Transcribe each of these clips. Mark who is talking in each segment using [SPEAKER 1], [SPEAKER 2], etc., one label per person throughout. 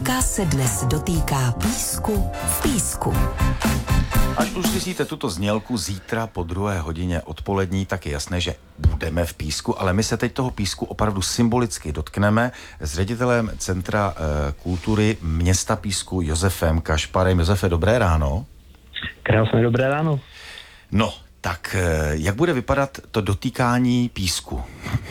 [SPEAKER 1] Jaká se dnes dotýká písku v písku?
[SPEAKER 2] Až už slyšíte tuto znělku zítra po 2 hodině odpolední, tak je jasné, že budeme v písku, ale my se teď toho písku opravdu symbolicky dotkneme s ředitelem Centra kultury města Písku Josefem Kašparem. Josefe, dobré ráno.
[SPEAKER 3] Krásné dobré ráno.
[SPEAKER 2] No, tak jak bude vypadat to dotýkání písku?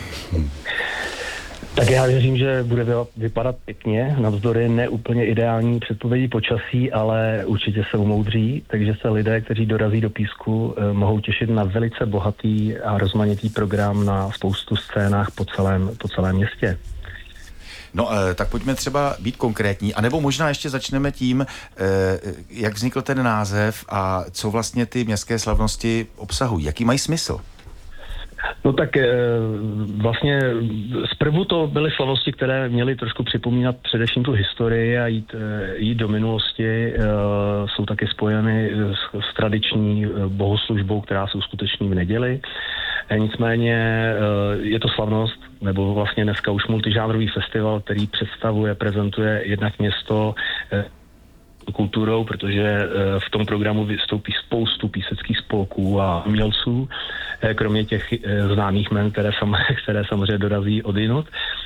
[SPEAKER 3] Tak já věřím, že bude vypadat pěkně, navzdory neúplně ideální předpovědi počasí, ale určitě se umoudří, takže se lidé, kteří dorazí do Písku, mohou těšit na velice bohatý a rozmanitý program na spoustu scénách po celém městě.
[SPEAKER 2] No, tak pojďme třeba být konkrétní, anebo možná ještě začneme tím, jak vznikl ten název a co vlastně ty městské slavnosti obsahují, jaký mají smysl?
[SPEAKER 3] No tak vlastně zprvu to byly slavnosti, které měly trošku připomínat především tu historii a jít do minulosti. Jsou taky spojeny s tradiční bohoslužbou, která se uskuteční v neděli. Nicméně je to slavnost, nebo vlastně dneska už multižánrový festival, který prezentuje jednak město kulturou, protože v tom programu vystoupí spoustu píseckých spolků a umělců, kromě těch známých jmen, které samozřejmě dorazí odjinud.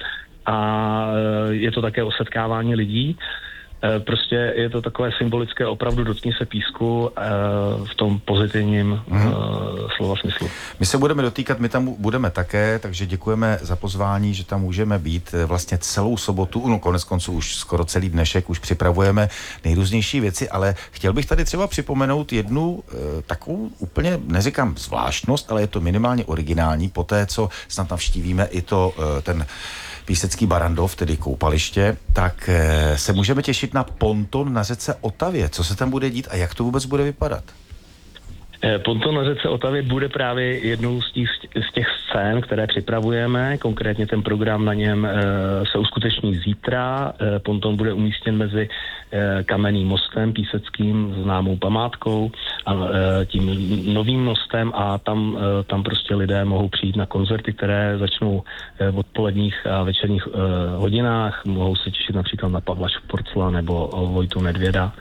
[SPEAKER 3] A je to také o setkávání lidí. Prostě je to takové symbolické, opravdu dotkni se písku v tom pozitivním slova smyslu.
[SPEAKER 2] My se budeme dotýkat, my tam budeme také, takže děkujeme za pozvání, že tam můžeme být vlastně celou sobotu, no konec konců už skoro celý dnešek, už připravujeme nejrůznější věci, ale chtěl bych tady třeba připomenout jednu takovou úplně, neříkám zvláštnost, ale je to minimálně originální, poté co snad navštívíme i to ten Písecký Barrandov, tedy koupaliště, tak se můžeme těšit na ponton na řece Otavě. Co se tam bude dít a jak to vůbec bude vypadat?
[SPEAKER 3] Ponton na řece Otavě bude právě jednou z těch scén, které připravujeme. Konkrétně ten program na něm se uskuteční zítra. Ponton bude umístěn mezi Kamenným mostem píseckým, známou památkou, a tím novým mostem, a tam prostě lidé mohou přijít na koncerty, které začnou v odpoledních a večerních hodinách. Mohou se těšit například na Pavla Šporcla nebo Vojtu Nedvěda.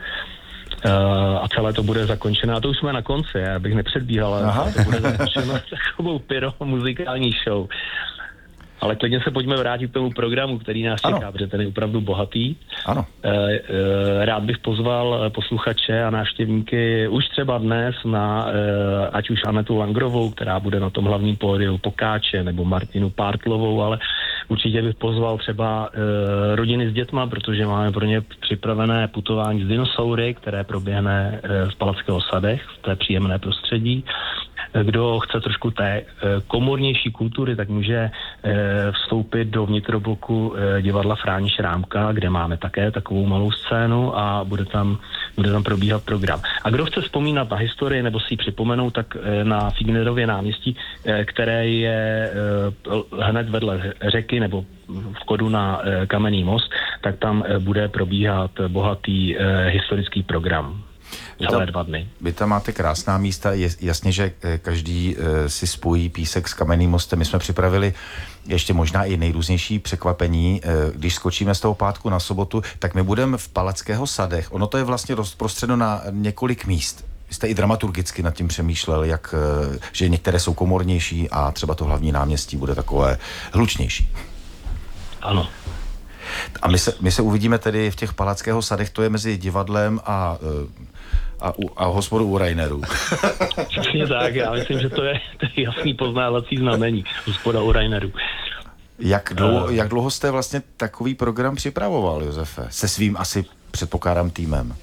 [SPEAKER 3] A celé to bude zakončeno, a to už jsme na konci, já bych nepředbíhal, ale to bude zakončeno takovou pyromuzikální show. Ale klidně se pojďme vrátit k tomu programu, který nás čeká, protože ten je opravdu bohatý.
[SPEAKER 2] Ano.
[SPEAKER 3] Rád bych pozval posluchače a návštěvníky už třeba dnes na ať už Anetu Langrovou, která bude na tom hlavním pódiu, Pokáče, nebo Martinu Pártlovou, ale určitě bych pozval třeba rodiny s dětma, protože máme pro ně připravené putování s dinosaury, které proběhne v Palackého sadech, v té příjemné prostředí. Kdo chce trošku té komornější kultury, tak může vstoupit do vnitrobloku divadla Fráni Šrámka, kde máme také takovou malou scénu a bude tam probíhat program. A kdo chce vzpomínat na historii nebo si ji připomenout, tak na Fignerově náměstí, které je hned vedle řeky nebo vchodu na Kamenný most, tak tam bude probíhat bohatý historický program. Celé 2 dny.
[SPEAKER 2] Vy tam máte krásná místa, je jasně, že každý si spojí Písek s Kamenným mostem. My jsme připravili ještě možná i nejrůznější překvapení. Když skočíme z toho pátku na sobotu, tak my budeme v Palackého sadech. Ono to je vlastně rozprostřeno na několik míst. Vy jste i dramaturgicky nad tím přemýšlel, že některé jsou komornější a třeba to hlavní náměstí bude takové hlučnější.
[SPEAKER 3] Ano.
[SPEAKER 2] A my se uvidíme tedy v těch Palackého sadech, to je mezi divadlem a hospodou u Rainerů.
[SPEAKER 3] Přesně tak, já myslím, že to je jasný poznávací znamení, hospoda u Rainerů.
[SPEAKER 2] Jak dlouho jste vlastně takový program připravoval, Josefe? Se svým asi předpokládám týmem.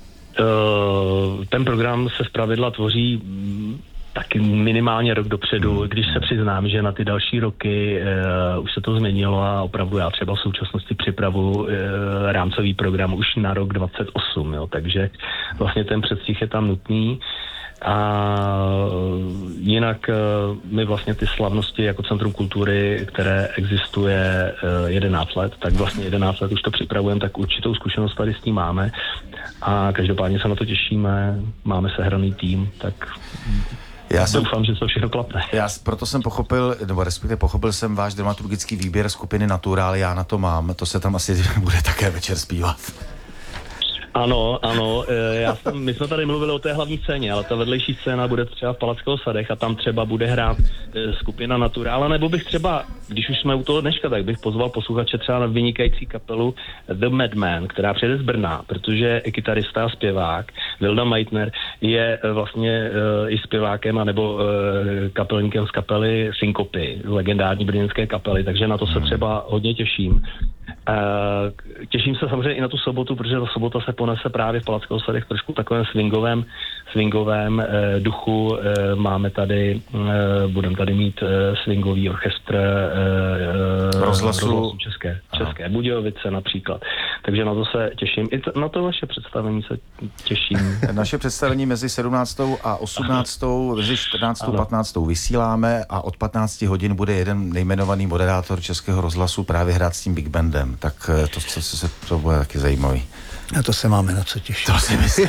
[SPEAKER 3] Ten program se zpravidla tvoří taky minimálně rok dopředu, když se přiznám, že na ty další roky už se to změnilo a opravdu já třeba v současnosti připravu rámcový program už na rok 28, jo, takže vlastně ten předstih je tam nutný. A jinak my vlastně ty slavnosti jako Centrum kultury, které existuje 11 let, tak vlastně 11 let už to připravujeme, tak určitou zkušenost tady s tím máme a každopádně se na to těšíme, máme sehraný tým, tak Doufám, že to všechno klapne.
[SPEAKER 2] Proto jsem pochopil, nebo respektive pochopil jsem váš dramaturgický výběr skupiny Natural, já na to mám, to se tam asi bude také večer zpívat.
[SPEAKER 3] Ano, my jsme tady mluvili o té hlavní scéně, ale ta vedlejší scéna bude třeba v Palackých sadech a tam třeba bude hrát skupina Natural, nebo bych třeba, když už jsme u toho dneška, tak bych pozval posluchače třeba na vynikající kapelu The Madman, která přijede z Brna, protože kytarista a zpěvák Vilda Meitner je vlastně i zpěvákem anebo kapelníkem z kapely Syncopy, legendární brněnské kapely, takže na to se třeba hodně těším. Těším se samozřejmě i na tu sobotu, protože ta sobota se ponese právě v Palackých sadech trošku takovém swingovém duchu. Máme tady, budeme tady mít swingový orchestr rozhlasu České Budějovice například. Takže na to se těším. I na to vaše představení se těším.
[SPEAKER 2] Naše představení mezi 17. a 18. mezi 14. a 15. vysíláme a od 15 hodin bude jeden nejmenovaný moderátor Českého rozhlasu právě hrát s tím Big Bandem. Tak to bude taky zajímavý.
[SPEAKER 4] A to se máme na co těšit.
[SPEAKER 2] To si myslím.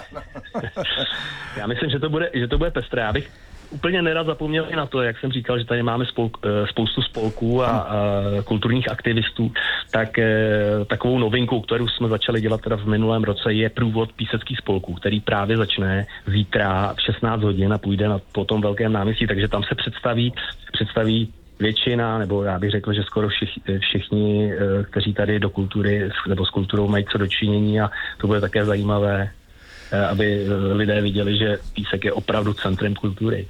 [SPEAKER 3] Já myslím, že to bude pestré. Já bych úplně nerad zapomněl i na to, jak jsem říkal, že tady máme spoustu spolků a kulturních aktivistů, tak takovou novinku, kterou jsme začali dělat teda v minulém roce, je průvod píseckých spolků, který právě začne zítra v 16 hodin a půjde po tom velkém náměstí, takže tam se představí většina, nebo já bych řekl, že skoro všichni, kteří tady do kultury nebo s kulturou mají co dočinění, a to bude také zajímavé, aby lidé viděli, že Písek je opravdu centrem kultury.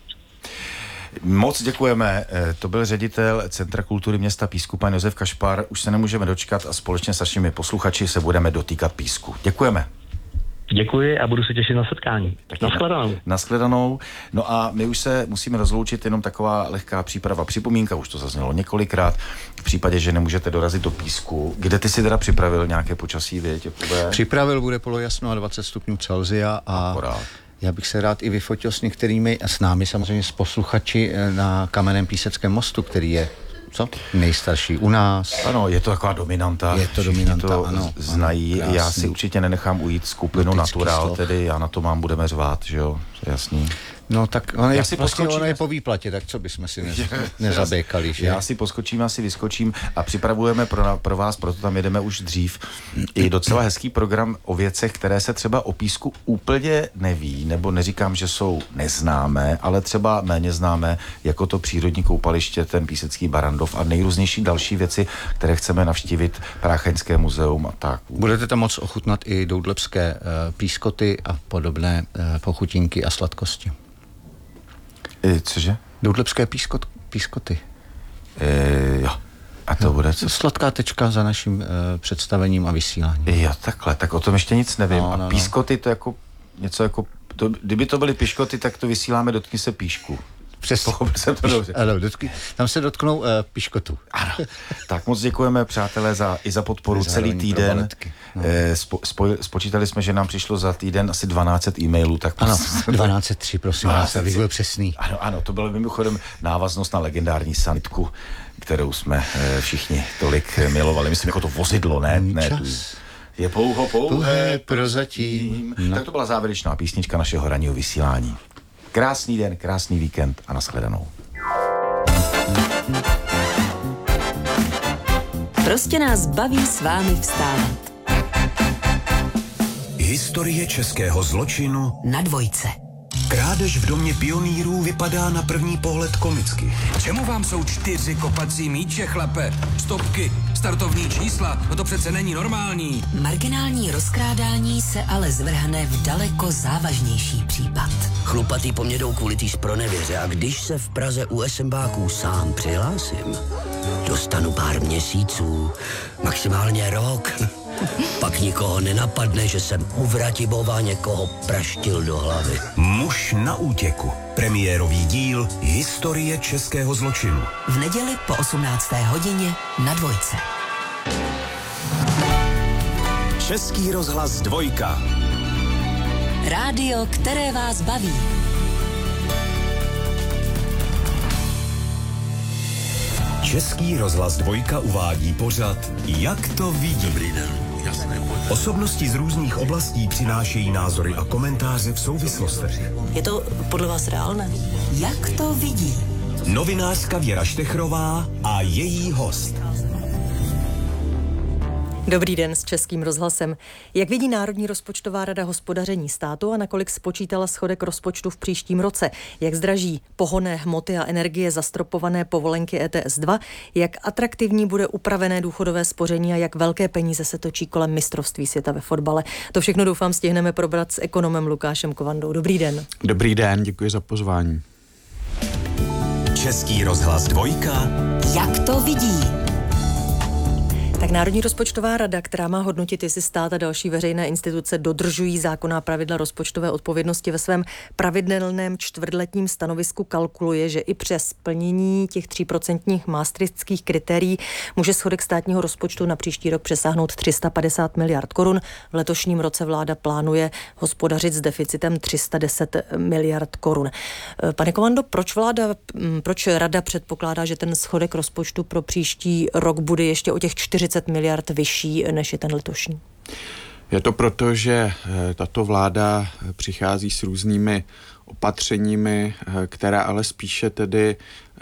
[SPEAKER 2] Moc děkujeme. To byl ředitel Centra kultury města Písku, pan Josef Kašpar. Už se nemůžeme dočkat a společně s našimi posluchači se budeme dotýkat Písku. Děkujeme.
[SPEAKER 3] Děkuji a budu se těšit na setkání.
[SPEAKER 2] Nashledanou. No a my už se musíme rozloučit, jenom taková lehká příprava. Připomínka, už to zaznělo několikrát. V případě, že nemůžete dorazit do Písku. Kde ty si teda připravil nějaké počasí, věď?
[SPEAKER 4] Připravil, bude polojasno a 20 stupňů Celsia a já bych se rád i vyfotil s některými, a s námi samozřejmě s posluchači na Kamenném Píseckém mostu, který je nejstarší u nás.
[SPEAKER 2] Ano, je to taková dominanta.
[SPEAKER 4] Je to dominanta,
[SPEAKER 2] to
[SPEAKER 4] ano.
[SPEAKER 2] Znají.
[SPEAKER 4] Ano,
[SPEAKER 2] já si určitě nenechám ujít skupinu Natural, tedy já na to budeme řvát, že jo, to je jasný.
[SPEAKER 4] No tak ono je po výplatě, tak co bychom si nezabékali, že?
[SPEAKER 2] Já si poskočím, vyskočím a připravujeme pro vás, proto tam jedeme už dřív, i docela hezký program o věcech, které se třeba o Písku úplně neví, nebo neříkám, že jsou neznámé, ale třeba méně známé, jako to přírodní koupaliště, ten Písecký Barandov a nejrůznější další věci, které chceme navštívit, Prácheňské muzeum a tak.
[SPEAKER 4] Budete tam moc ochutnat i doudlebské pískoty a podobné pochutinky a sladkosti.
[SPEAKER 2] Cože?
[SPEAKER 4] Doudlebské pískoty.
[SPEAKER 2] Jo. A to bude co?
[SPEAKER 4] Sladká tečka za naším představením a vysíláním.
[SPEAKER 2] Jo, takhle, tak o tom ještě nic nevím. A pískoty to jako něco jako, kdyby to byly piškoty, tak to vysíláme Dotkni se píšku.
[SPEAKER 4] Přesně.
[SPEAKER 2] Pochopil jsem to dobře.
[SPEAKER 4] Ano, tam se dotknou piškotu.
[SPEAKER 2] Ano. Tak moc děkujeme, přátelé, i za podporu celý týden. Spočítali jsme, že nám přišlo za týden asi 1200 e-mailů. Tak
[SPEAKER 4] ano, 1203, prosím vás, abych byl přesný.
[SPEAKER 2] Ano, to bylo mimochodem návaznost na legendární sanitku, kterou jsme všichni tolik milovali. Myslím, jako to vozidlo, ne? Je pouhé prozatím. No. Tak to byla závěrečná písnička našeho ranního vysílání. Krásný den, krásný víkend a nashledanou.
[SPEAKER 1] Prostě nás baví s vámi vstávat.
[SPEAKER 5] Historie českého zločinu
[SPEAKER 1] na Dvojce.
[SPEAKER 5] Krádež v domě pionýrů vypadá na první pohled komicky.
[SPEAKER 6] Čemu vám jsou 4 kopací míče, chlape? Stopky, startovní čísla, no to přece není normální.
[SPEAKER 1] Marginální rozkrádání se ale zvrhne v daleko závažnější případ.
[SPEAKER 7] Chlupatý po mě jdou kvůli tý zpronevěře a když se v Praze u SMBáků sám přihlásím, dostanu pár měsíců, maximálně rok. Pak nikoho nenapadne, že jsem u Vratibova někoho praštil do hlavy.
[SPEAKER 5] Muž na útěku. Premiérový díl Historie českého zločinu.
[SPEAKER 1] V neděli po 18. hodině na Dvojce.
[SPEAKER 5] Český rozhlas Dvojka.
[SPEAKER 1] Rádio, které vás baví.
[SPEAKER 5] Český rozhlas Dvojka uvádí pořad Jak to vidí.
[SPEAKER 7] Dobrý den.
[SPEAKER 5] Osobnosti z různých oblastí přinášejí názory a komentáře v souvislostech.
[SPEAKER 1] Je to podle vás reálné? Jak to vidí?
[SPEAKER 5] Novinářka Věra Štechrová a její host.
[SPEAKER 8] Dobrý den s Českým rozhlasem. Jak vidí Národní rozpočtová rada hospodaření státu a nakolik spočítala schodek rozpočtu v příštím roce? Jak zdraží pohonné hmoty a energie zastropované povolenky ETS 2? Jak atraktivní bude upravené důchodové spoření a jak velké peníze se točí kolem mistrovství světa ve fotbale? To všechno doufám stihneme probrat s ekonomem Lukášem Kovandou. Dobrý den.
[SPEAKER 9] Dobrý den, děkuji za pozvání.
[SPEAKER 5] Český rozhlas 2.
[SPEAKER 1] Jak to vidí?
[SPEAKER 8] Tak Národní rozpočtová rada, která má hodnotit, jestli stát a další veřejné instituce dodržují zákonná pravidla rozpočtové odpovědnosti, ve svém pravidelném čtvrtletním stanovisku kalkuluje, že i přes plnění těch 3% maastrichtských kritérií může schodek státního rozpočtu na příští rok přesáhnout 350 miliard korun. V letošním roce vláda plánuje hospodařit s deficitem 310 miliard korun. Pane Kovando, proč rada předpokládá, že ten schodek rozpočtu pro příští rok bude ještě o těch 40 miliard vyšší, než je ten letošní?
[SPEAKER 9] Je to proto, že tato vláda přichází s různými opatřeními, která ale spíše tedy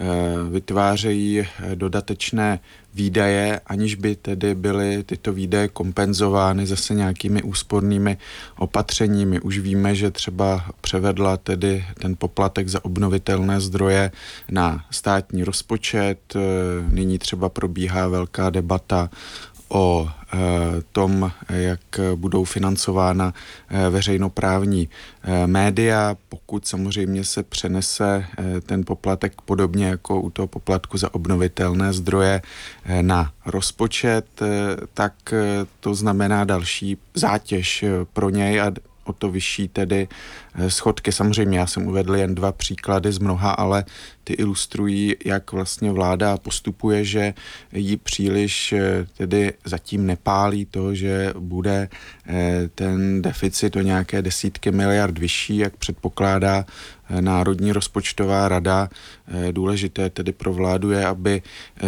[SPEAKER 9] vytvářejí dodatečné výdaje, aniž by tedy byly tyto výdaje kompenzovány zase nějakými úspornými opatřeními. Už víme, že třeba převedla tedy ten poplatek za obnovitelné zdroje na státní rozpočet. Nyní třeba probíhá velká debata o tom, jak budou financována veřejnoprávní média, pokud samozřejmě se přenese ten poplatek podobně jako u toho poplatku za obnovitelné zdroje na rozpočet, tak to znamená další zátěž pro něj a o to vyšší tedy schodky. Samozřejmě já jsem uvedl jen 2 příklady z mnoha, ale ty ilustrují, jak vlastně vláda postupuje, že jí příliš tedy zatím nepálí to, že bude ten deficit o nějaké desítky miliard vyšší, jak předpokládá Národní rozpočtová rada. Důležité tedy pro vládu je, aby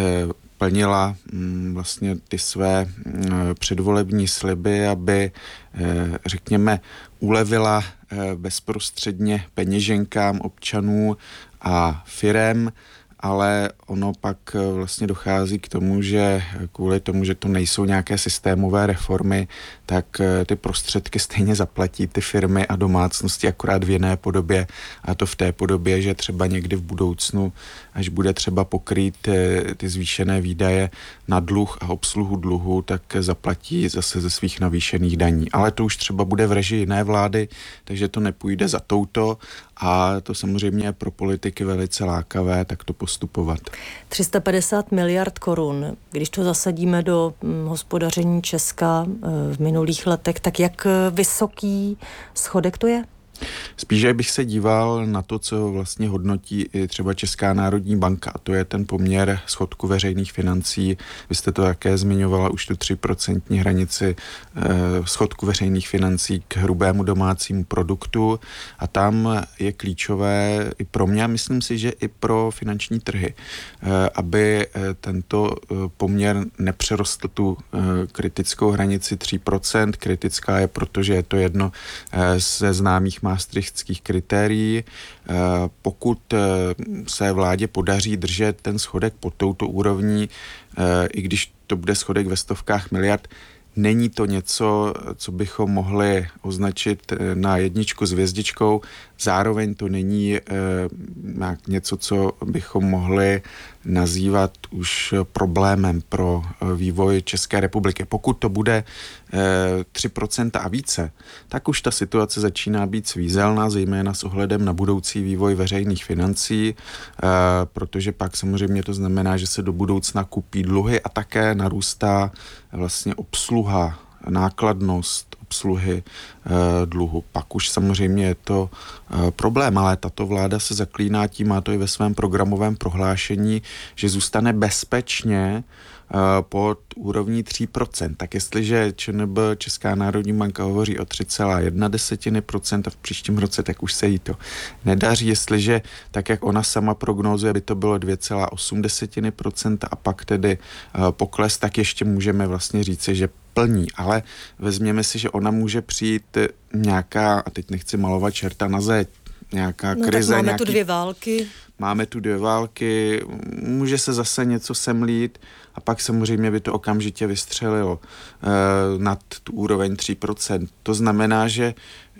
[SPEAKER 9] plnila vlastně ty své předvolební sliby, aby, řekněme, ulevila bezprostředně peněženkám občanů a firem, ale ono pak vlastně dochází k tomu, že kvůli tomu, že to nejsou nějaké systémové reformy, tak ty prostředky stejně zaplatí ty firmy a domácnosti akorát v jiné podobě, a to v té podobě, že třeba někdy v budoucnu, až bude třeba pokrýt ty zvýšené výdaje na dluh a obsluhu dluhu, tak zaplatí zase ze svých navýšených daní. Ale to už třeba bude v režii jiné vlády, takže to nepůjde za touto a to samozřejmě je pro politiky velice lákavé takto postupovat.
[SPEAKER 8] 350 miliard korun, když to zasadíme do hospodaření Česka v minulých letech, tak jak vysoký schodek to je?
[SPEAKER 9] Spíše bych se díval na to, co vlastně hodnotí i třeba Česká národní banka, a to je ten poměr schodku veřejných financí. Vy jste to také zmiňovala, už tu 3% hranici schodku veřejných financí k hrubému domácímu produktu, a tam je klíčové i pro mě, a myslím si, že i pro finanční trhy, aby tento poměr nepřerostl tu kritickou hranici 3%. Kritická je, protože je to jedno ze známých maastrichtských kritérií. Pokud se vládě podaří držet ten schodek pod touto úrovní, i když to bude schodek ve stovkách miliard, není to něco, co bychom mohli označit na 1 s hvězdičkou. Zároveň to není něco, co bychom mohli nazývat už problémem pro vývoj České republiky. Pokud to bude 3% a více, tak už ta situace začíná být svízelná, zejména s ohledem na budoucí vývoj veřejných financí, protože pak samozřejmě to znamená, že se do budoucna kupí dluhy a také narůstá vlastně obsluha, nákladnost obsluhy dluhu. Pak už samozřejmě je to problém, ale tato vláda se zaklíná tím, má to i ve svém programovém prohlášení, že zůstane bezpečně pod úrovní 3%. Tak jestliže ČNB, Česká národní banka, hovoří o 3,1% a v příštím roce, tak už se jí to nedaří. Jestliže, tak jak ona sama prognózuje, by to bylo 2,8% a pak tedy pokles, tak ještě můžeme vlastně říci, že plní, ale vezměme si, že ona může přijít nějaká, a teď nechci malovat čerta na zeď, nějaká krize.
[SPEAKER 8] Tak máme tu 2 války.
[SPEAKER 9] Máme tu 2 války, může se zase něco semlít a pak samozřejmě by to okamžitě vystřelilo nad tu úroveň 3%. To znamená, že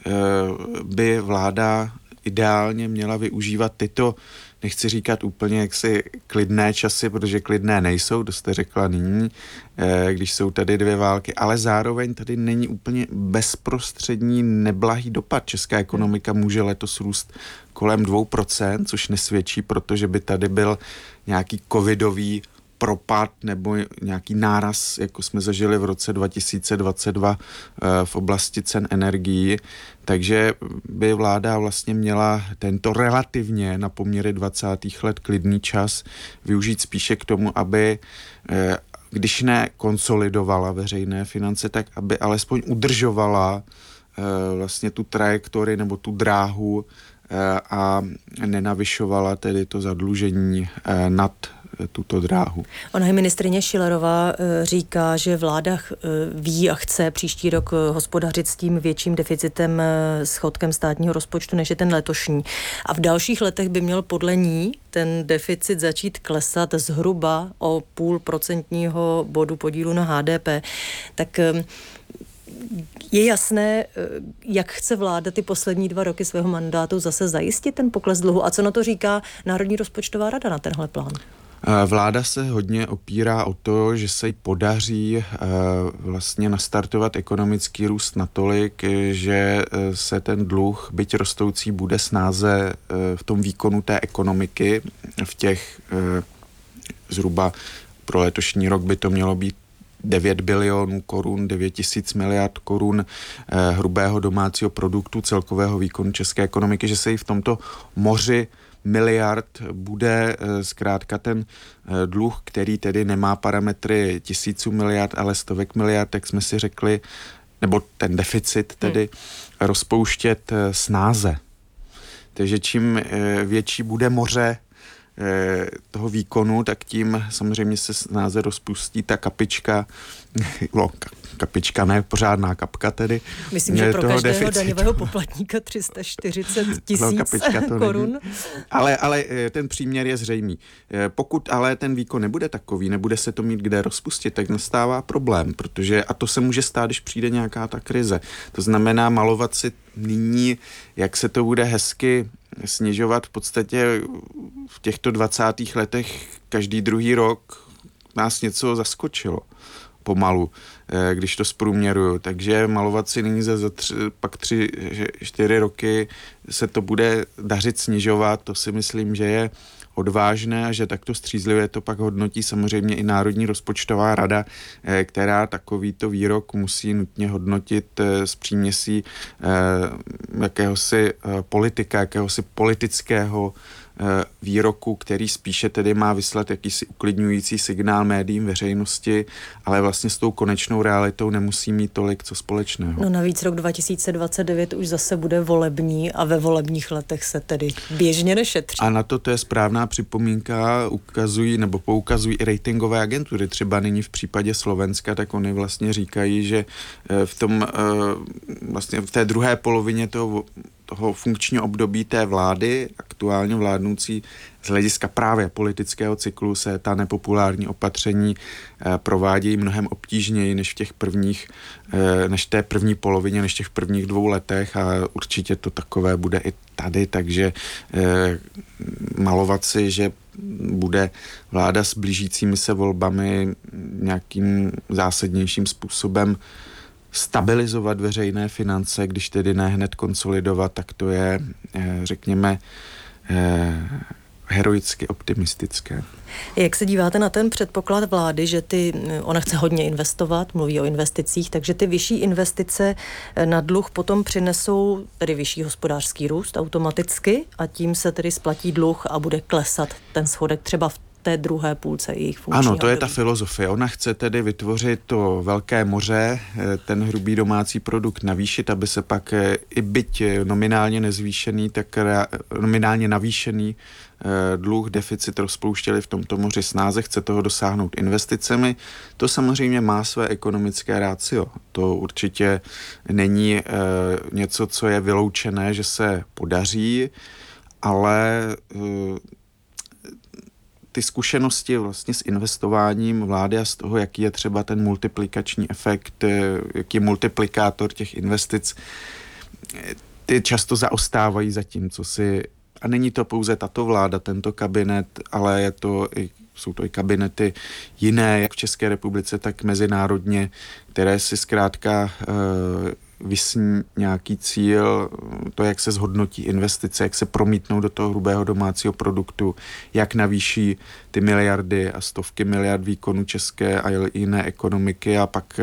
[SPEAKER 9] by vláda ideálně měla využívat tyto, nechci říkat úplně jaksi klidné časy, protože klidné nejsou, to jste řekla nyní, když jsou tady 2 války, ale zároveň tady není úplně bezprostřední neblahý dopad. Česká ekonomika může letos růst kolem 2%, což nesvědčí, protože by tady byl nějaký covidový propad nebo nějaký náraz, jako jsme zažili v roce 2022 v oblasti cen energií. Takže by vláda vlastně měla tento relativně na poměry 20. let klidný čas využít spíše k tomu, aby když ne konsolidovala veřejné finance, tak aby alespoň udržovala vlastně tu trajektorii nebo tu dráhu a nenavyšovala tedy to zadlužení nad tuto dráhu.
[SPEAKER 8] Ona je ministryně Schillerová říká, že vláda ví a chce příští rok hospodařit s tím větším deficitem, schodkem státního rozpočtu, než je ten letošní. A v dalších letech by měl podle ní ten deficit začít klesat zhruba o 0,5% bodu podílu na HDP. Tak je jasné, jak chce vláda ty poslední 2 roky svého mandátu zase zajistit ten pokles dluhu a co na to říká Národní rozpočtová rada na tenhle plán?
[SPEAKER 9] Vláda se hodně opírá o to, že se jí podaří vlastně nastartovat ekonomický růst natolik, že se ten dluh, byť rostoucí, bude snáze v tom výkonu té ekonomiky. V těch zhruba pro letošní rok by to mělo být 9 bilionů korun, 9 000 miliard korun hrubého domácího produktu, celkového výkonu české ekonomiky, že se jí v tomto moři miliard bude zkrátka ten dluh, který tedy nemá parametry 1000 miliard, ale 100 miliard, jak jsme si řekli, nebo ten deficit tedy rozpouštět snáze. Takže čím větší bude moře toho výkonu, tak tím samozřejmě se snáze rozpustí ta kapička, kapička ne, pořádná kapka tedy.
[SPEAKER 8] Myslím, že pro každého deficitu. Daňového poplatníka 340 000 korun.
[SPEAKER 9] Ale ten příměr je zřejmý. Pokud ale ten výkon nebude takový, nebude se to mít kde rozpustit, tak nastává problém, protože, a to se může stát, když přijde nějaká ta krize. To znamená malovat si nyní, jak se to bude hezky snižovat v podstatě v těchto 20. letech každý druhý rok nás něco zaskočilo pomalu, když to zprůměruju. Takže malovat si nyní pak 3-4 roky se to bude dařit snižovat, to si myslím, že je odvážné a že takto střízlivě to pak hodnotí samozřejmě i Národní rozpočtová rada, která takovýto výrok musí nutně hodnotit s příměsí jakéhosi politika, jakéhosi politického výroku, který spíše tedy má vyslat jakýsi uklidňující signál médiím, veřejnosti, ale vlastně s tou konečnou realitou nemusí mít tolik co společného.
[SPEAKER 8] No navíc rok 2029 už zase bude volební a ve volebních letech se tedy běžně nešetří.
[SPEAKER 9] A na to je správná připomínka, poukazují i ratingové agentury. Třeba nyní v případě Slovenska, tak oni vlastně říkají, že vlastně v té druhé polovině toho funkčního období té vlády, aktuálně vládnoucí z hlediska právě politického cyklu, se ta nepopulární opatření provádějí mnohem obtížněji než než té první polovině, než těch prvních 2 letech a určitě to takové bude i tady, takže malovat si, že bude vláda s blížícími se volbami nějakým zásadnějším způsobem stabilizovat veřejné finance, když tedy ne hned konsolidovat, tak to je, řekněme, heroicky optimistické.
[SPEAKER 8] Jak se díváte na ten předpoklad vlády, že ona chce hodně investovat, mluví o investicích, takže ty vyšší investice na dluh potom přinesou tedy vyšší hospodářský růst automaticky a tím se tedy splatí dluh a bude klesat ten schodek třeba v té druhé půlce jejich funkčního
[SPEAKER 9] Ano, to je
[SPEAKER 8] období.
[SPEAKER 9] ta filozofie. Ona chce tedy vytvořit to velké moře, ten hrubý domácí produkt navýšit, aby se pak i byť nominálně nezvýšený, tak nominálně navýšený dluh, deficit rozpouštěli v tomto moři snáze, chce toho dosáhnout investicemi. To samozřejmě má své ekonomické ratio. To určitě není něco, co je vyloučené, že se podaří, ale ty zkušenosti vlastně s investováním vlády a z toho, jaký je třeba ten multiplikační efekt, jaký je multiplikátor těch investic, ty často zaostávají za tím, co si... A není to pouze tato vláda, tento kabinet, ale jsou to i kabinety jiné, jak v České republice, tak mezinárodně, které si zkrátka vysní nějaký cíl, to, jak se zhodnotí investice, jak se promítnou do toho hrubého domácího produktu, jak navýší ty miliardy a stovky miliard výkonů české a jiné ekonomiky a pak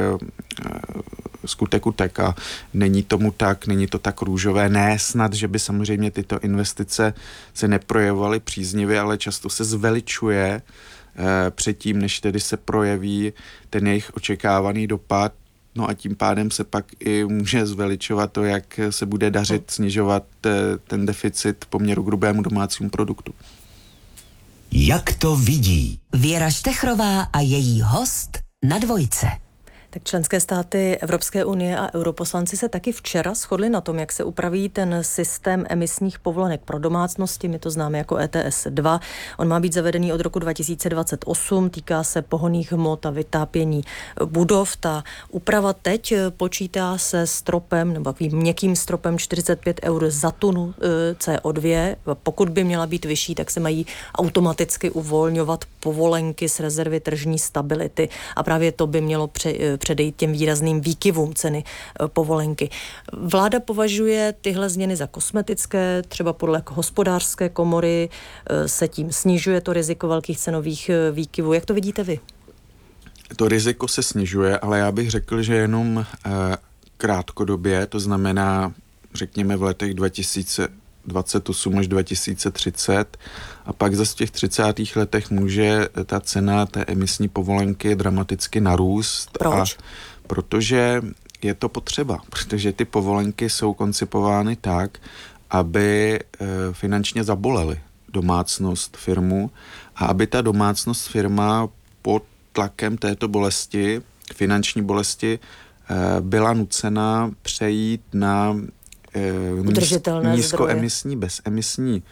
[SPEAKER 9] skutek utek. A není tomu tak, není to tak růžové. Ne snad, že by samozřejmě tyto investice se neprojevovaly příznivě, ale často se zveličuje předtím, než tedy se projeví ten jejich očekávaný dopad. No a tím pádem se pak i může zveličovat to, jak se bude dařit snižovat ten deficit poměru k hrubému domácímu produktu.
[SPEAKER 5] Jak to vidí?
[SPEAKER 1] Věra Štechrová a její host na Dvojce.
[SPEAKER 8] Tak členské státy Evropské unie a europoslanci se taky včera shodli na tom, jak se upraví ten systém emisních povolenek pro domácnosti, my to známe jako ETS 2. On má být zavedený od roku 2028, týká se pohonných hmot a vytápění budov. Ta úprava teď počítá se stropem, nebo takovým měkkým stropem 45 eur za tunu CO2. Pokud by měla být vyšší, tak se mají automaticky uvolňovat povolenky z rezervy tržní stability a právě to by mělo předejít těm výrazným výkyvům ceny povolenky. Vláda považuje tyhle změny za kosmetické, třeba podle hospodářské komory se tím snižuje to riziko velkých cenových výkyvů. Jak to vidíte vy?
[SPEAKER 9] To riziko se snižuje, ale já bych řekl, že jenom krátkodobě, to znamená, řekněme v letech 2028 až 2030 a pak zase v těch 30. letech může ta cena té emisní povolenky dramaticky narůst.
[SPEAKER 8] Proč?
[SPEAKER 9] Protože je to potřeba, protože ty povolenky jsou koncipovány tak, aby finančně zabolely domácnost, firmu a aby ta domácnost, firma pod tlakem této bolesti, finanční bolesti, byla nucena přejít na nízkoemisní, bezemisní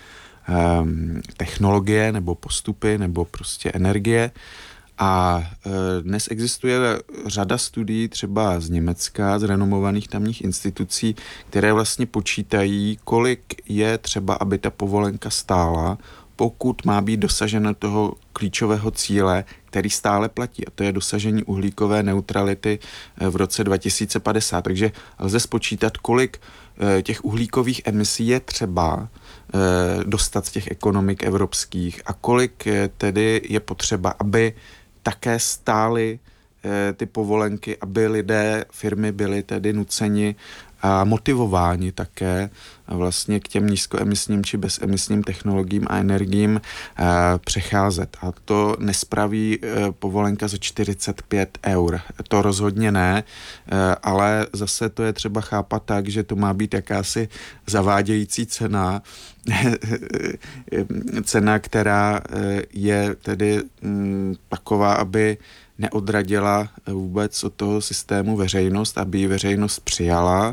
[SPEAKER 9] technologie nebo postupy nebo prostě energie. A dnes existuje řada studií třeba z Německa, z renomovaných tamních institucí, které vlastně počítají, kolik je třeba, aby ta povolenka stála, pokud má být dosaženo toho klíčového cíle, který stále platí, a to je dosažení uhlíkové neutrality v roce 2050. Takže lze spočítat, kolik těch uhlíkových emisí je třeba dostat z těch ekonomik evropských a kolik tedy je potřeba, aby také stály ty povolenky, aby lidé, firmy byly tedy nuceni a motivováni také vlastně k těm nízkoemisním či bezemisním technologiím a energiím přecházet. A to nespraví povolenka za 45 eur. To rozhodně ne, ale zase to je třeba chápat tak, že to má být jakási zavádějící cena, cena, která je tedy taková, aby neodradila vůbec od toho systému veřejnost, aby ji veřejnost přijala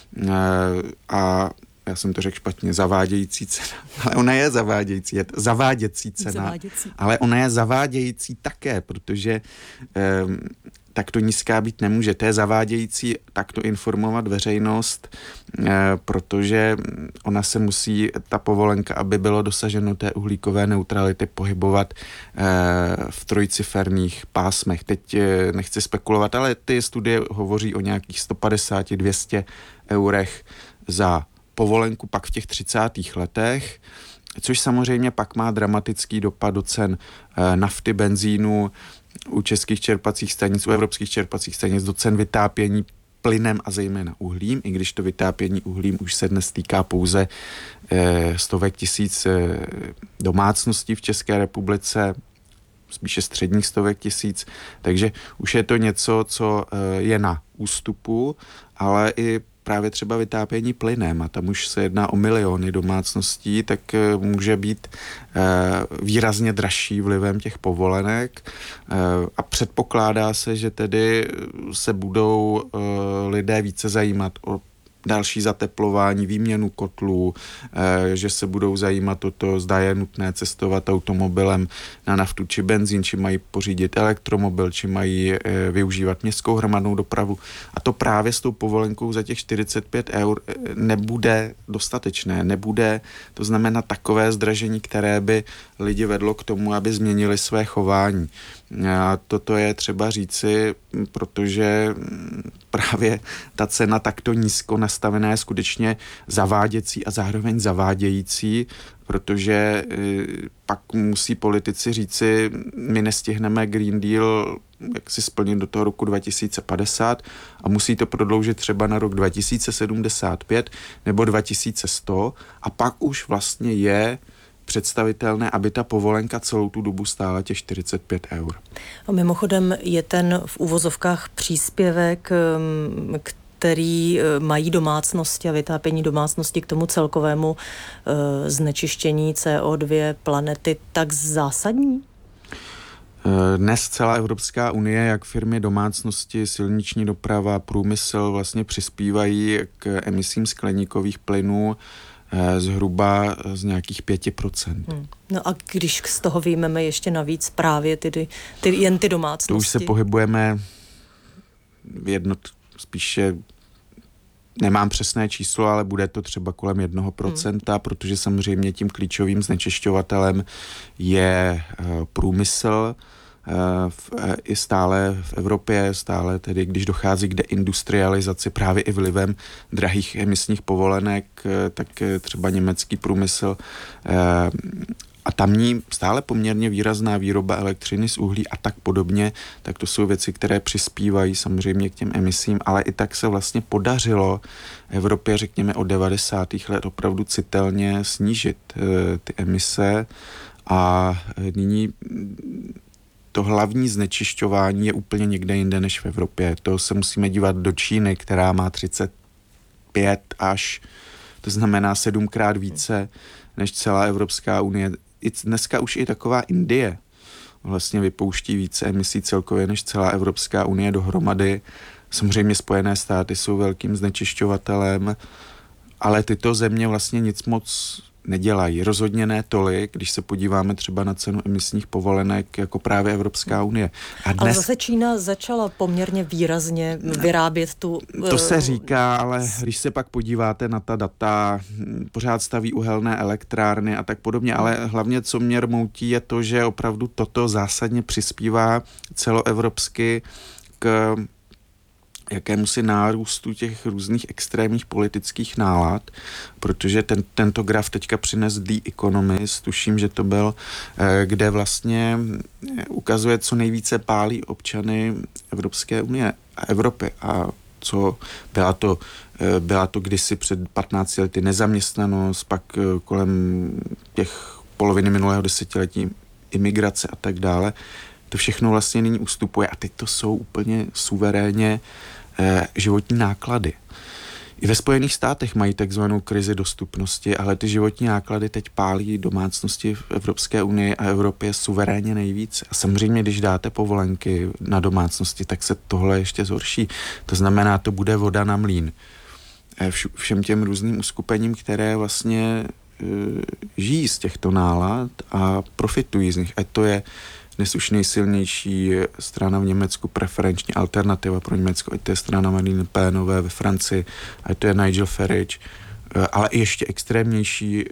[SPEAKER 9] a já jsem to řekl špatně, zavádějící cena, ale ona je zavádějící, je zaváděcí cena, ale ona je zavádějící také, protože takto nízká být nemůže. To je zavádějící takto informovat veřejnost, protože ona se musí, ta povolenka, aby bylo dosaženo té uhlíkové neutrality, pohybovat v trojciferných pásmech. Teď nechci spekulovat, ale ty studie hovoří o nějakých 150-200 eurech za povolenku pak v těch 30. letech, což samozřejmě pak má dramatický dopad do cen nafty, benzínu, u českých čerpacích stanic, u evropských čerpacích stanic, do cen vytápění plynem a zejména uhlím, i když to vytápění uhlím už se dnes týká pouze stovek tisíc domácností v České republice, spíše středních stovek tisíc, takže už je to něco, co je na ústupu, ale i právě třeba vytápění plynem a tam už se jedná o miliony domácností, tak může být výrazně dražší vlivem těch povolenek a předpokládá se, že tedy se budou lidé více zajímat o další zateplování, výměnu kotlů, že se budou zajímat o to, zda je nutné cestovat automobilem na naftu či benzín, či mají pořídit elektromobil, či mají využívat městskou hromadnou dopravu. A to právě s tou povolenkou za těch 45 € nebude dostatečné, nebude to znamená takové zdražení, které by lidi vedlo k tomu, aby změnili své chování. A toto je třeba říci, protože právě ta cena takto nízko nastavená je skutečně zaváděcí a zároveň zavádějící, protože pak musí politici říci, my nestihneme Green Deal jak si splnit do toho roku 2050 a musí to prodloužit třeba na rok 2075 nebo 2100 a pak už vlastně je představitelné, aby ta povolenka celou tu dobu stála těch 45 €.
[SPEAKER 8] A mimochodem je ten v uvozovkách příspěvek, který mají domácnosti a vytápění domácnosti k tomu celkovému znečištění CO2 planety tak zásadní?
[SPEAKER 9] Dnes celá Evropská unie, jak firmy, domácnosti, silniční doprava, průmysl vlastně přispívají k emisím skleníkových plynů zhruba z nějakých 5%.
[SPEAKER 8] No a když z toho vyjmeme ještě navíc právě jen ty domácnosti?
[SPEAKER 9] To už se pohybujeme spíše nemám přesné číslo, ale bude to třeba kolem 1%, protože samozřejmě tím klíčovým znečišťovatelem je průmysl. I stále v Evropě, stále tedy, když dochází k deindustrializaci právě i vlivem drahých emisních povolenek, tak třeba německý průmysl a tamní stále poměrně výrazná výroba elektřiny z uhlí a tak podobně, tak to jsou věci, které přispívají samozřejmě k těm emisím, ale i tak se vlastně podařilo Evropě, řekněme, od 90. let opravdu citelně snížit ty emise a nyní to hlavní znečišťování je úplně někde jinde než v Evropě. To se musíme dívat do Číny, která má 35 až, to znamená 7krát více než celá Evropská unie. Dneska už i taková Indie vlastně vypouští více emisí celkově než celá Evropská unie dohromady. Samozřejmě Spojené státy jsou velkým znečišťovatelem, ale tyto země vlastně nic moc nedělají. Rozhodně ne tolik, když se podíváme třeba na cenu emisních povolenek jako právě Evropská unie. A dnes...
[SPEAKER 8] Ale zase Čína začala poměrně výrazně vyrábět tu...
[SPEAKER 9] To se říká, ale když se pak podíváte na ta data, pořád staví uhelné elektrárny a tak podobně, ale hlavně, co mě rmoutí, je to, že opravdu toto zásadně přispívá celoevropsky k jakémusi nárůstu těch různých extrémních politických nálad, protože tento graf teďka přines The Economist, tuším, že to byl, kde vlastně ukazuje, co nejvíce pálí občany Evropské unie a Evropy a co byla to kdysi před 15 lety nezaměstnanost, pak kolem těch poloviny minulého desetiletí imigrace a tak dále. To všechno vlastně nyní ustupuje a teď to jsou úplně suverénně životní náklady. I ve Spojených státech mají takzvanou krizi dostupnosti, ale ty životní náklady teď pálí domácnosti v Evropské unii a Evropě suverénně nejvíc. A samozřejmě, když dáte povolenky na domácnosti, tak se tohle ještě zhorší. To znamená, to bude voda na mlýn. Všem těm různým uskupením, které vlastně žijí z těchto nálad a profitují z nich. A to je dnes už nejsilnější strana v Německu, preferenční alternativa pro Německo, to je strana Marine Le Penové ve Francii, a to je Nigel Farage, ale i ještě extrémnější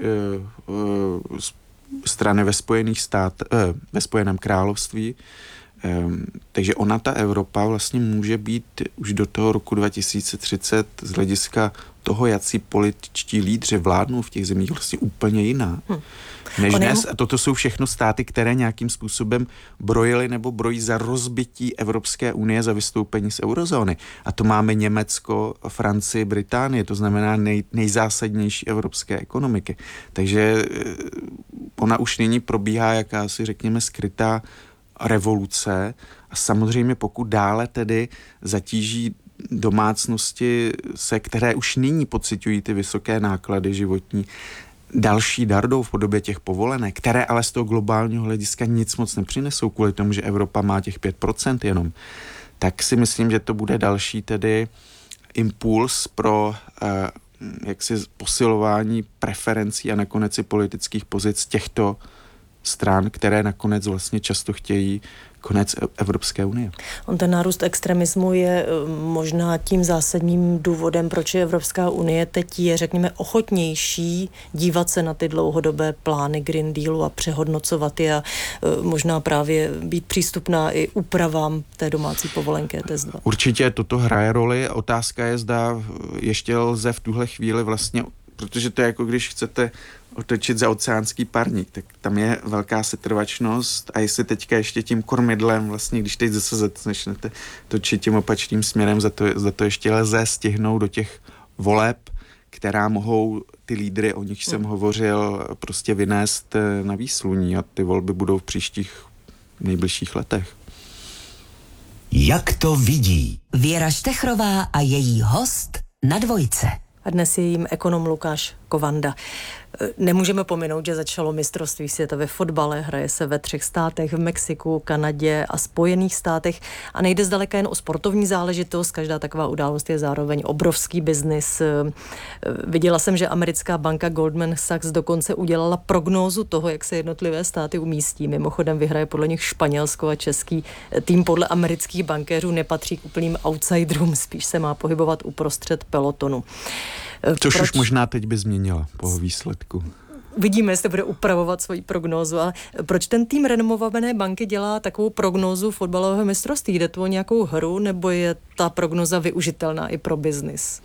[SPEAKER 9] strany ve Spojeném království. Takže ta Evropa vlastně může být už do toho roku 2030 z hlediska toho, jací političtí lídři vládnou v těch zemích, vlastně úplně jiná. Než dnes. A toto jsou všechno státy, které nějakým způsobem brojily nebo brojí za rozbití Evropské unie, za vystoupení z eurozóny. A to máme Německo, Francii, Británii, to znamená nejzásadnější evropské ekonomiky. Takže ona už nyní probíhá jakási, řekněme, skrytá revoluce a samozřejmě pokud dále tedy zatíží domácnosti, které už nyní pociťují ty vysoké náklady životní, další dardou v podobě těch povolenek, které ale z toho globálního hlediska nic moc nepřinesou kvůli tomu, že Evropa má těch 5% jenom, tak si myslím, že to bude další tedy impuls pro jaksi posilování preferencí a nakonec i politických pozic těchto stran, které nakonec vlastně často chtějí konec Evropské unie.
[SPEAKER 8] On ten nárůst extremismu je možná tím zásadním důvodem, proč je Evropská unie teď je, řekněme, ochotnější dívat se na ty dlouhodobé plány Green Dealu a přehodnocovat je a možná právě být přístupná i úpravám té domácí povolenky ETS2.
[SPEAKER 9] Určitě toto hraje roli. Otázka je, zda ještě lze v tuhle chvíli vlastně, protože to je jako když chcete otočit za oceánský parník, tak tam je velká setrvačnost a jestli teďka ještě tím kormidlem vlastně, když teď zase začnete točit tím opačným směrem, za to ještě lze stihnout do těch voleb, která mohou ty lídry, o nich jsem hovořil, prostě vynést na výsluní a ty volby budou v příštích nejbližších letech.
[SPEAKER 5] Jak to vidí?
[SPEAKER 1] Věra Štechrová a její host na Dvojce.
[SPEAKER 8] A dnes je jím ekonom Lukáš Kovanda. Nemůžeme pominout, že začalo mistrovství světa ve fotbale, hraje se ve 3 státech, v Mexiku, Kanadě a Spojených státech a nejde zdaleka jen o sportovní záležitost, každá taková událost je zároveň obrovský biznis. Viděla jsem, že americká banka Goldman Sachs dokonce udělala prognózu toho, jak se jednotlivé státy umístí. Mimochodem vyhraje podle nich Španělsko a český tým podle amerických bankéřů nepatří k úplným outsiderům, spíš se má pohybovat uprostřed pelotonu.
[SPEAKER 9] Což už možná teď by změnila po výsledku.
[SPEAKER 8] Vidíme, jestli bude upravovat svoji prognózu. A proč ten tým renomované banky dělá takovou prognózu fotbalového mistrovství? Jde to o nějakou hru, nebo je ta prognoza využitelná i pro biznis?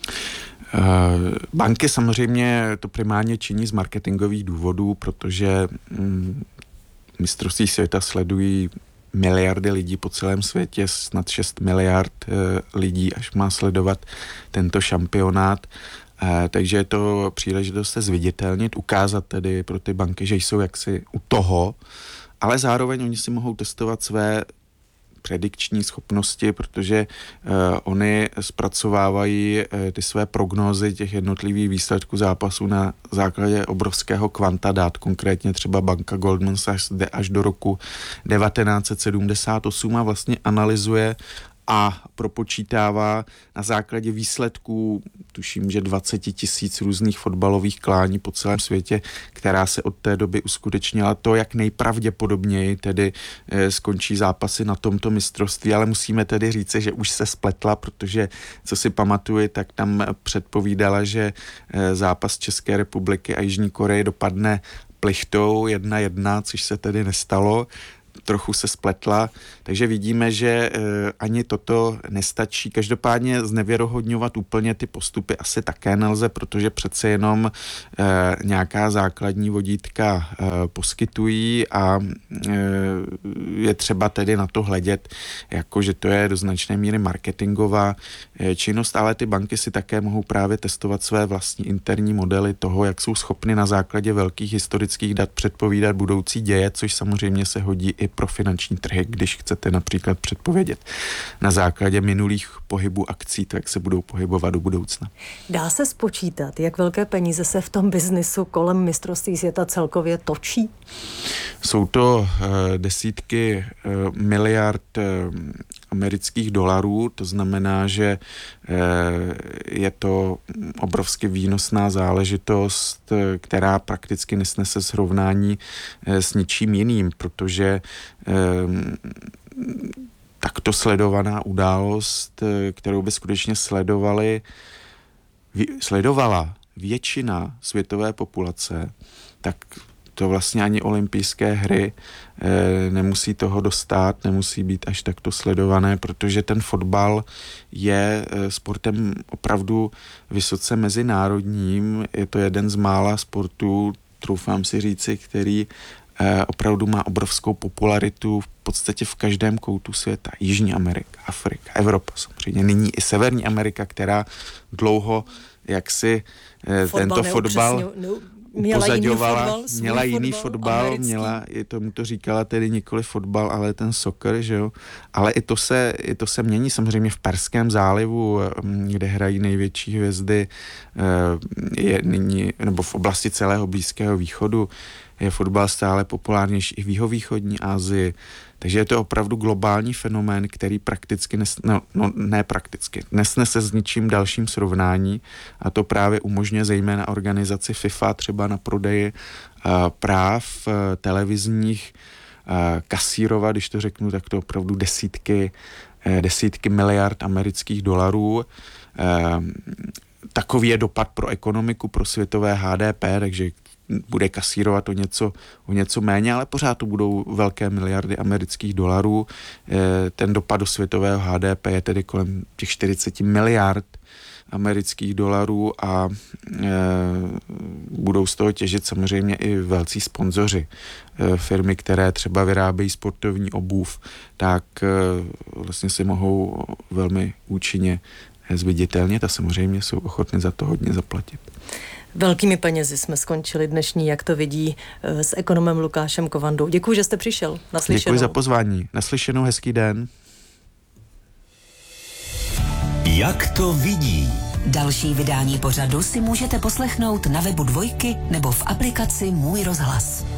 [SPEAKER 9] Banky samozřejmě to primárně činí z marketingových důvodů, protože mistrovství světa sledují miliardy lidí po celém světě, snad 6 miliard lidí, až má sledovat tento šampionát. Takže je to příležitost se zviditelnit, ukázat tedy pro ty banky, že jsou jaksi u toho, ale zároveň oni si mohou testovat své predikční schopnosti, protože oni zpracovávají ty své prognózy těch jednotlivých výsledků zápasů na základě obrovského kvanta dat. Konkrétně třeba banka Goldman Sachs jde až do roku 1978 a vlastně analyzuje a propočítává na základě výsledků, tuším, že 20 000 různých fotbalových klání po celém světě, která se od té doby uskutečnila, to, jak nejpravděpodobněji tedy skončí zápasy na tomto mistrovství, ale musíme tedy říct, že už se spletla, protože, co si pamatuju, tak tam předpovídala, že zápas České republiky a Jižní Koreje dopadne plichtou 1-1, což se tedy nestalo. Trochu se spletla, takže vidíme, že ani toto nestačí. Každopádně znevěrohodňovat úplně ty postupy asi také nelze, protože přece jenom nějaká základní vodítka poskytují a je třeba tedy na to hledět, jako že to je do značné míry marketingová činnost, ale ty banky si také mohou právě testovat své vlastní interní modely toho, jak jsou schopny na základě velkých historických dat předpovídat budoucí děje, což samozřejmě se hodí i pro finanční trhy, když chcete například předpovědět na základě minulých pohybů akcí, tak se budou pohybovat do budoucna.
[SPEAKER 8] Dá se spočítat, jak velké peníze se v tom biznisu kolem mistrovství světa celkově točí?
[SPEAKER 9] Jsou to desítky miliard amerických dolarů, to znamená, že je to obrovsky výnosná záležitost, která prakticky nesnese srovnání s ničím jiným, protože takto sledovaná událost, kterou by skutečně sledovala většina světové populace, tak to vlastně ani olympijské hry nemusí toho dostat, nemusí být až takto sledované, protože ten fotbal je sportem opravdu vysoce mezinárodním. Je to jeden z mála sportů, troufám si říci, který opravdu má obrovskou popularitu v podstatě v každém koutu světa. Jižní Amerika, Afrika, Evropa samozřejmě. Nyní i Severní Amerika, která dlouho jaksi tento fotbal měla jiný fotbal, měla, tomu to říkala tedy nikoli fotbal, ale ten soccer, že jo. Ale i to se mění samozřejmě v Perském zálivu, kde hrají největší hvězdy, je nyní, nebo v oblasti celého Blízkého východu, je fotbal stále populárnější i v jihovýchodní Asii. Takže je to opravdu globální fenomén, který prakticky, nesnese s ničím dalším srovnání, a to právě umožňuje zejména organizaci FIFA třeba na prodeji práv televizních kasírovat, když to řeknu, tak to opravdu desítky miliard amerických dolarů. Takový je dopad pro ekonomiku, pro světové HDP, takže bude kasírovat o něco méně, ale pořád to budou velké miliardy amerických dolarů. Ten dopad do světového HDP je tedy kolem těch 40 miliard amerických dolarů a budou z toho těžit samozřejmě i velcí sponzoři. Firmy, které třeba vyrábějí sportovní obuv, tak vlastně si mohou velmi účinně zviditelnit a samozřejmě jsou ochotni za to hodně zaplatit.
[SPEAKER 8] Velkými penězi jsme skončili dnešní, jak to vidí, s ekonomem Lukášem Kovandou. Děkuji, že jste přišel. Naslyšenou.
[SPEAKER 9] Děkuji za pozvání. Naslyšenou, hezký den.
[SPEAKER 5] Jak to vidí?
[SPEAKER 1] Další vydání pořadu si můžete poslechnout na webu Dvojky nebo v aplikaci Můj rozhlas.